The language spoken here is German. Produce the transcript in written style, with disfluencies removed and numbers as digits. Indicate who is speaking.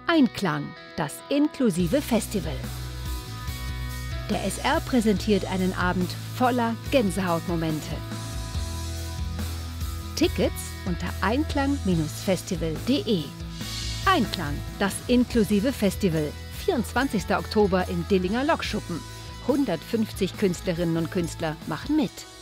Speaker 1: Einklang, das inklusive Festival. Der SR präsentiert einen Abend voller Gänsehautmomente. Tickets unter einklang-festival.de. Einklang, das inklusive Festival. 24. Oktober im Dillinger Lokschuppen. 150 Künstlerinnen und Künstler machen mit.